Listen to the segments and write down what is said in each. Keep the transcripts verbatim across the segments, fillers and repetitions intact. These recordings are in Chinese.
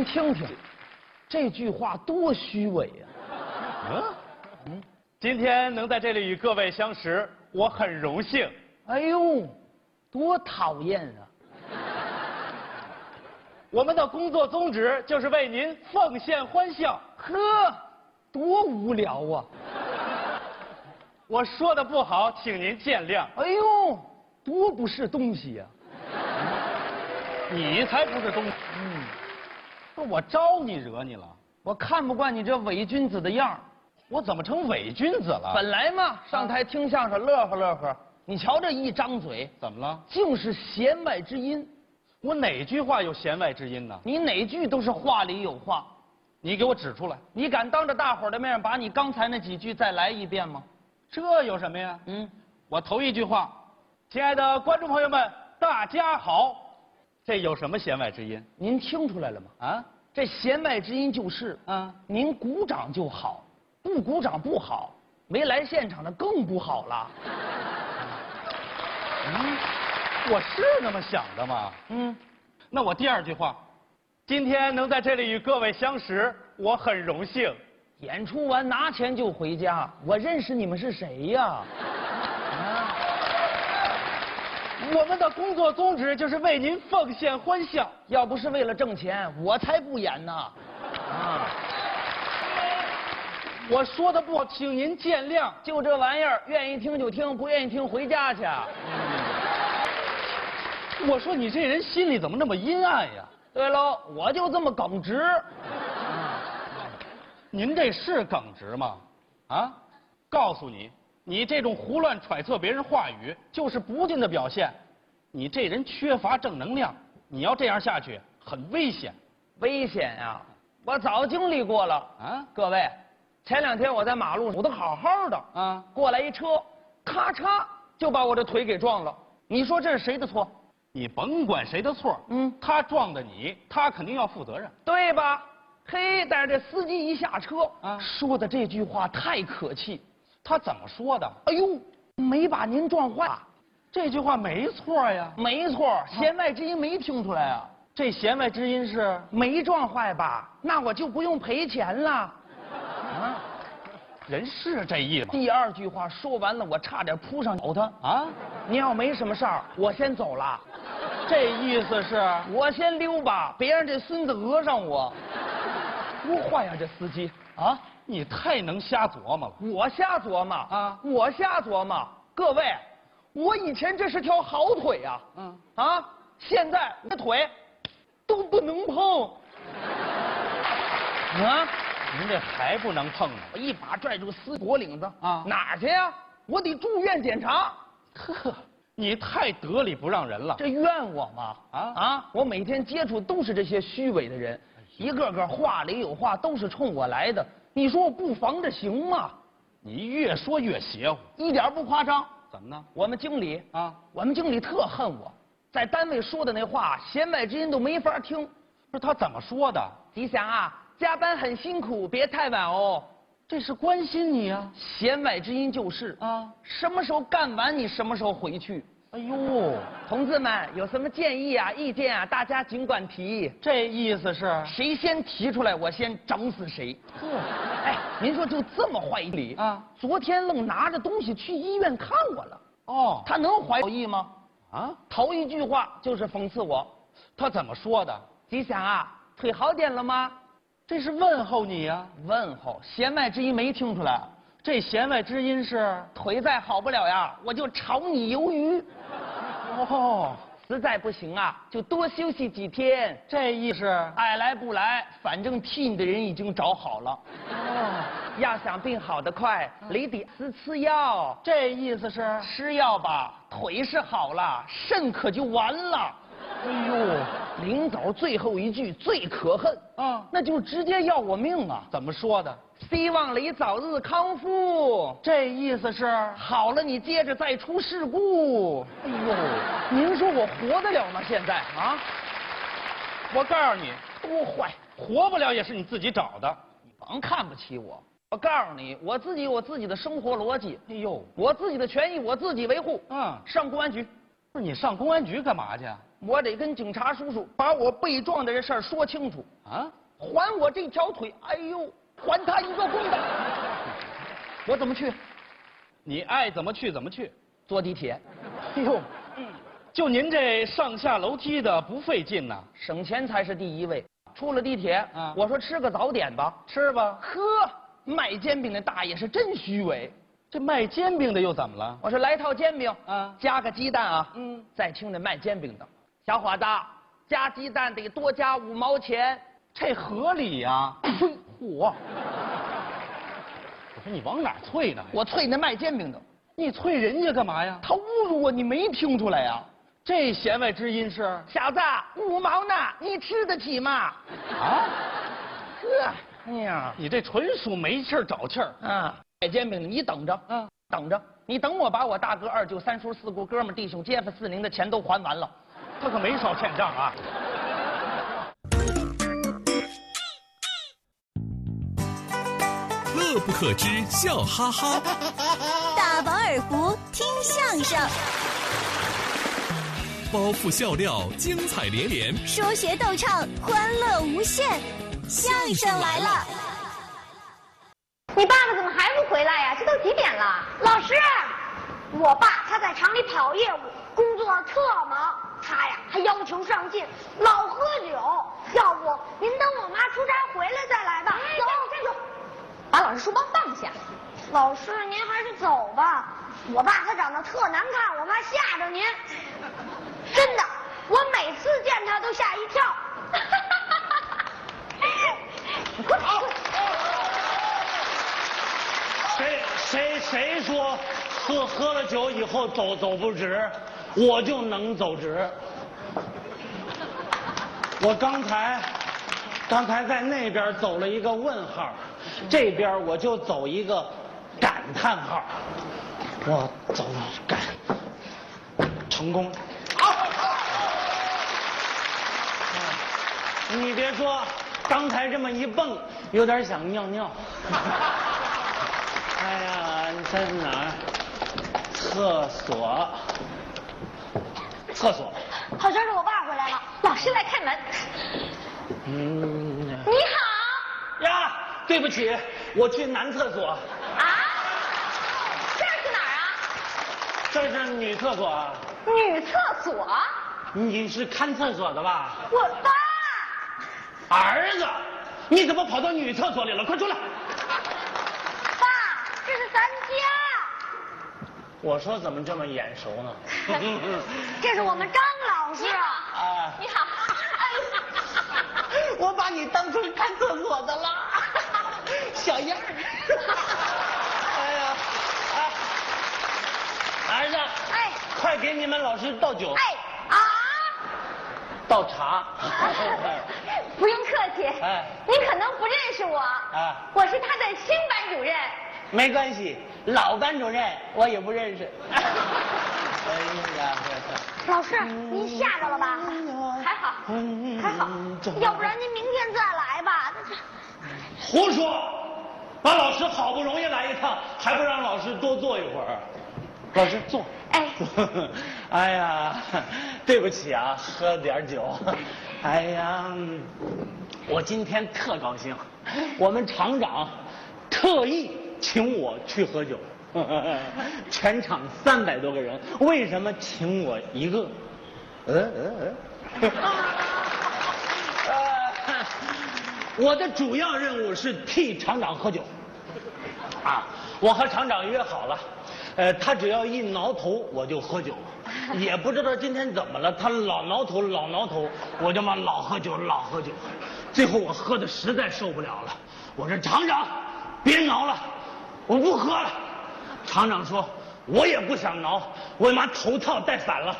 您听听，这句话多虚伪呀！ 嗯嗯，今天能在这里与各位相识，我很荣幸。 哎呦，多讨厌啊！ 我们的工作宗旨就是为您奉献欢笑。 呵，多无聊啊！ 我说的不好，请您见谅。 哎呦，多不是东西呀！ 你才不是东西。 嗯， 那我招你惹你了？ 我看不惯你这伪君子的样儿。 我怎么成伪君子了？ 本来嘛，上台听相声乐呵乐呵，你瞧这一张嘴， 怎么了？ 尽是弦外之音。 我哪句话有弦外之音呢？ 你哪句都是话里有话。 你给我指出来。 你敢当着大伙儿的面把你刚才那几句再来一遍吗？ 这有什么呀？ 嗯， 我头一句话，亲爱的观众朋友们，大家好，这有什么弦外之音？ 您听出来了吗？啊，这弦外之音就是，啊，您鼓掌就好，不鼓掌不好，没来现场的更不好了。 嗯，我是那么想的吗？ 嗯， 那我第二句话，今天能在这里与各位相识，我很荣幸。 演出完拿钱就回家，我认识你们是谁呀？ 啊，我们的工作宗旨就是为您奉献欢笑。 要不是为了挣钱，我才不演呢。啊， 我说的不好，请您见谅。 就这玩意儿，愿意听就听，不愿意听回家去。 嗯，我说你这人心里怎么那么阴暗呀？ 对喽，我就这么耿直。 您这是耿直吗？啊，告诉你，你这种胡乱揣测别人话语，就是不敬的表现。你这人缺乏正能量，你要这样下去，很危险。 危险呀！我早经历过了啊！各位，前两天我在马路上走得好好的啊，过来一车，咔嚓就把我的腿给撞了。你说这是谁的错？ 你甭管谁的错，嗯，他撞的你，他肯定要负责任， 对吧？嘿，但是这司机一下车啊， 说的这句话太可气。 他怎么说的？ 哎呦，没把您撞坏， 这句话没错呀。 没错，弦外之音没听出来啊。 这弦外之音是没撞坏吧？那我就不用赔钱了。啊， 人是这意思。 第二句话说完了，我差点扑上咬他啊！ 你要没什么事儿，我先走了。 这意思是我先溜吧，别让这孙子讹上我。多坏呀，这司机啊！ 你太能瞎琢磨了。 我瞎琢磨啊！我瞎琢磨。各位，我以前这是条好腿呀，嗯啊，现在我的腿都不能碰。啊！ 您这还不能碰呢！ 我一把拽住司机脖领子啊， 哪儿去呀？我得住院检查。 呵，你太得理不让人了。 这怨我吗？啊啊！我每天接触都是这些虚伪的人。一个个话里有话，都是冲我来的。你说我不防着行吗？ 你越说越邪乎， 一点不夸张。 怎么呢？ 我们经理啊， 我们经理特恨我，在单位说的那话，弦外之音都没法听。 不是他怎么说的？ 吉祥啊，加班很辛苦，别太晚哦。 这是关心你啊。 弦外之音就是啊，什么时候干完，你什么时候回去。 哎呦， 同志们，有什么建议啊、意见啊，大家尽管提。 这意思是谁先提出来，我先整死谁。 呵， 哎，您说就这么坏理啊？昨天愣拿着东西去医院看我了。哦，他能怀好意吗？啊，头一句话就是讽刺我。 他怎么说的？ 吉祥啊，腿好点了吗？ 这是问候你呀、啊。 问候，弦外之音没听出来。 这弦外之音是腿再好不了呀，我就炒你鱿鱼。 哦， 实在不行啊，就多休息几天。 这意思爱来不来，反正替你的人已经找好了。哦，要想病好得快，你得吃吃药。 这意思是吃药吧，腿是好了，肾可就完了。哎呦，临走最后一句最可恨啊，那就直接要我命啊！ 怎么说的？ 希望你早日康复。 这意思是好了，你接着再出事故。哎呦，您说我活得了吗？现在啊， 我告诉你， 多坏， 活不了也是你自己找的。 你甭看不起我。我告诉你，我自己有我自己的生活逻辑。 哎呦， 我自己的权益我自己维护。嗯，上公安局。 不是你上公安局干嘛去？ 我得跟警察叔叔把我被撞的这事儿说清楚。 啊，还我这条腿！哎呦，还他一个公道！我怎么去？ 你爱怎么去怎么去。 坐地铁。 哎呦，嗯，就您这上下楼梯的不费劲呐， 省钱才是第一位。出了地铁， 啊， 我说吃个早点吧， 吃吧。 呵，卖煎饼的大爷是真虚伪。 这卖煎饼的又怎么了？ 我说来套煎饼， 啊， 加个鸡蛋啊。 嗯， 再听那卖煎饼的，小伙子，加鸡蛋得多加五毛钱， 这合理呀。 嚯！我说你往哪啐呢？ 我啐那卖煎饼的。 你啐人家干嘛呀？ 他侮辱我，你没听出来呀？ 这弦外之音是？ 小子，五毛呢，你吃得起吗？ 啊？ 呵，哎呀， 你这纯属没气儿找气儿啊！卖煎饼的，你等着， 嗯， 等着，你等我把我大哥、二舅、三叔、四姑、哥们、弟兄、街坊、四邻的钱都还完了， 他可没少欠账啊。 乐不可支，笑哈哈。 大饱耳福，听相声。 包袱笑料，精彩连连。 说学逗唱，欢乐无限。相声来了！ 你爸爸怎么还不回来呀？这都几点了？老师，我爸他在厂里跑业务，工作特忙。他呀还要求上进，老喝酒。要不您等我妈出差回来再来吧。走，站住！ 把老师书包放下。 老师，您还是走吧。我爸他长得特难看，我怕吓着您。真的，我每次见他都吓一跳。快快！ 谁谁谁说喝喝了酒以后走走不直，我就能走直。我刚才刚才在那边走了一个问号，这边我就走一个感叹号。我走感成功。你别说，刚才这么一蹦，有点想尿尿。哎呀，你在哪儿？厕所。厕所。 好像是我爸回来了， 老师来开门。 嗯。 你好。 呀，对不起，我去男厕所。 啊？这是哪儿啊？ 这是女厕所啊。 女厕所？ 你是看厕所的吧？ 我爸。 儿子，你怎么跑到女厕所里了？快出来！ 爸，这是咱家。 我说怎么这么眼熟呢？ 这是我们张老师。 啊， 你好。 我把你当成看厕所的了，小样儿。哎呀，哎，儿子， 哎， 快给你们老师倒酒。 哎啊， 倒茶。 不用客气。 哎， 你可能不认识我。 啊， 我是他的新班主任。 没关系，老班主任我也不认识。哎呀， 老师，您吓着了吧？还好，还好，要不然您明天再来吧。 胡说！把老师好不容易来一趟，还不让老师多坐一会儿？老师坐。 哎， 哎呀，对不起啊，喝点酒。哎呀，我今天特高兴，我们厂长特意请我去喝酒。全场三百多个人，为什么请我一个？嗯嗯嗯。呃，我的主要任务是替厂长喝酒。啊，我和厂长约好了，呃，他只要一挠头我就喝酒，也不知道今天怎么了，他老挠头老挠头，我就嘛老喝酒老喝酒，最后我喝的实在受不了了，我说厂长别挠了，我不喝了。厂长说我也不想挠，我妈头套戴反了。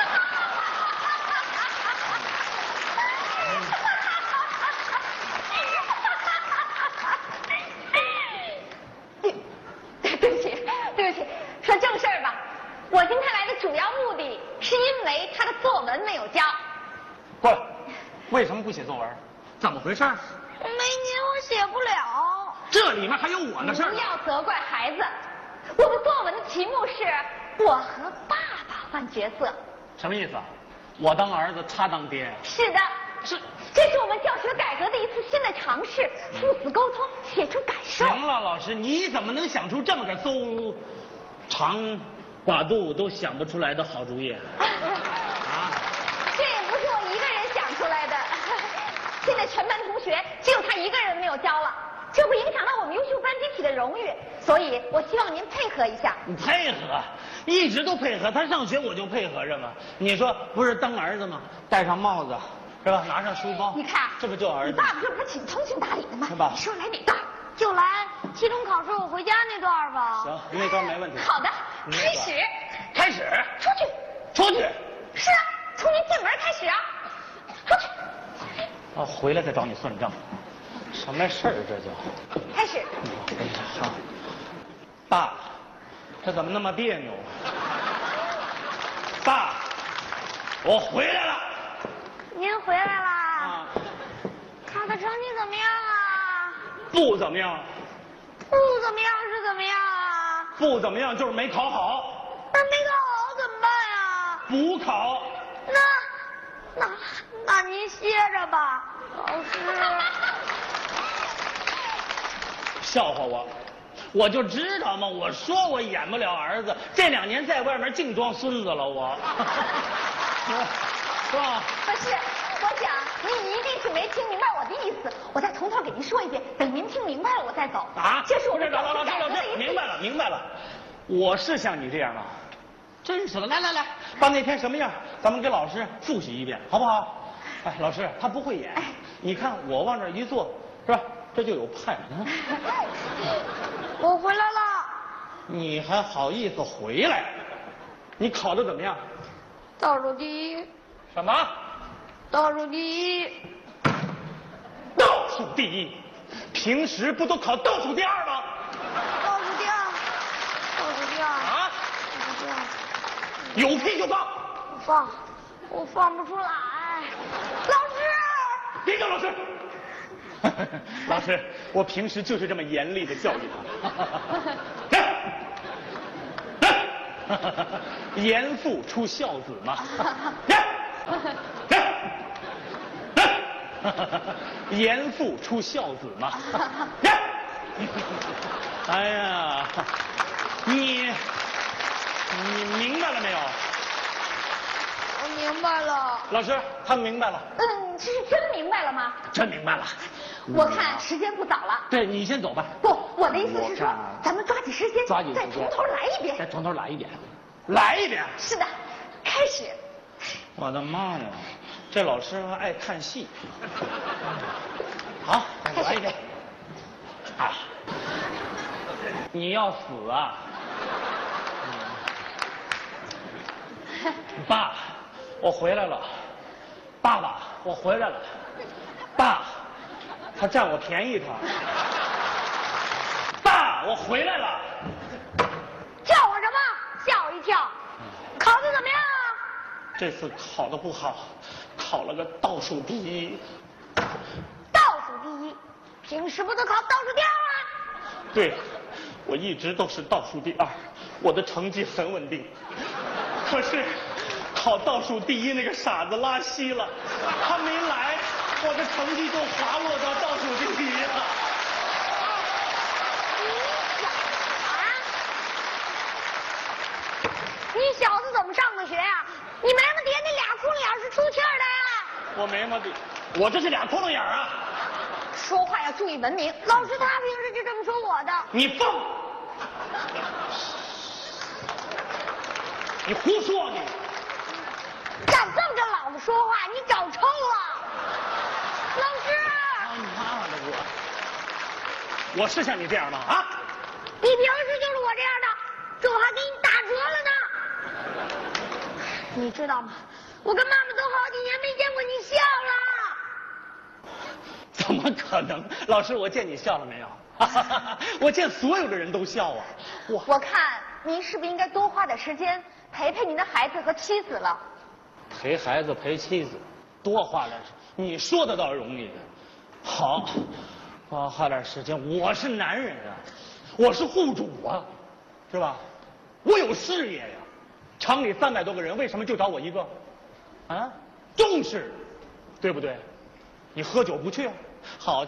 对不起，对不起，说正事儿吧。我今天来的主要目的是因为他的作文没有交。 过来，为什么不写作文？怎么回事？ 没您我写不了。 这里面还有我的事儿。 不要责怪孩子，我的作文的题目是我和爸爸换角色。 什么意思啊？我当儿子，他当爹。 是的。 是这是我们教学改革的一次新的尝试，父子沟通，写出感受。 行了，老师，你怎么能想出这么个邹长寡度都想不出来的好主意？啊？ 这也不是我一个人想出来的，现在全班同学只有他一个人没有交了，这会影响到我们优秀班集体的荣誉，所以我希望您配合一下。 你配合，一直都配合，他上学我就配合着嘛。你说不是当儿子吗？戴上帽子，是吧？拿上书包， 你看， 这不就儿子？ 你爸爸这不是挺通情达理的吗？ 是吧？ 你说来哪段？就来期中考试我回家那段吧。 行，那段没问题。 好的，开始。 开始。 出去。 出去。 是啊，从你进门开始啊。出去。 啊，回来再找你算账。什么事儿这就？ 开始。 哎呀，好。爸，这怎么那么别扭？爸，我回来了。 您回来啦？ 啊。 考的成绩怎么样啊？ 不怎么样。 不怎么样是怎么样啊？ 不怎么样就是没考好。 那没考好怎么办呀？ 补考。 那，那，那您歇着吧，老师。 笑话我，我就知道嘛！我说我演不了儿子，这两年在外面净装孙子了，我，是吧？ 不是，我想您一定是没听明白我的意思，我再从头给您说一遍，等您听明白了我再走。 啊！ 这是我不是们老老师老师，明白了明白了，我是像你这样吗？真是的，来来来，把那天什么样，咱们给老师复习一遍，好不好？哎，老师他不会演，你看我往这一坐，是吧？这就有派。 我回来了。 你还好意思回来？你考的怎么样？ 倒数第一。 什么？ 倒数第一。 倒数第一？平时不都考倒数第二吗？ 倒数第二。倒数第二。 啊？ 倒数第二。 有屁就放。 我放，我放不出来。老师。 别叫老师。老师，我平时就是这么严厉的教育他。严父出孝子嘛。严父出孝子嘛。哎呀，你你明白了没有？ 我明白了。 老师，他明白了。 嗯，这是真明白了吗？ 真明白了。 我看时间不早了。 对，你先走吧。 不，我的意思是说，咱们抓紧时间， 抓紧再从头来一遍。 再从头来一遍，来一遍。 是的，开始。 我的妈呀，这老师还爱看戏。好，来一遍。啊，你要死啊！爸，我回来了。爸爸，我回来了。爸，他占我便宜他。爸，我回来了。 叫我什么？吓我一跳。考的怎么样啊？ 这次考的不好，考了个倒数第一。 倒数第一，平时不都考倒数第二吗？ 对，我一直都是倒数第二，我的成绩很稳定。可是考倒数第一那个傻子拉稀了，他没来，我的成绩就滑落到倒数第一了。 你小子怎么上的学呀？你眉毛底下那俩窟窿眼是出气儿的呀？ 我眉毛底，我这是俩窟窿眼啊！ 说话要注意文明。老师他平时就这么说我的。 你放！你胡说你！ 敢瞪着老子说话，你找抽了！老师！ 他妈的我！我是像你这样吗？啊！ 你平时就是我这样的，这我还给你打折了呢。你知道吗？我跟妈妈都好几年没见过你笑了。 怎么可能？老师，我见你笑了没有？我见所有的人都笑啊！ 我我看您是不是应该多花点时间陪陪您的孩子和妻子了？ 陪孩子陪妻子，多花点时，你说的倒容易。好，多花点时间。我是男人啊，我是户主啊，是吧？我有事业呀。厂里三百多个人，为什么就找我一个？啊，重视，对不对？ 你喝酒不去啊？好。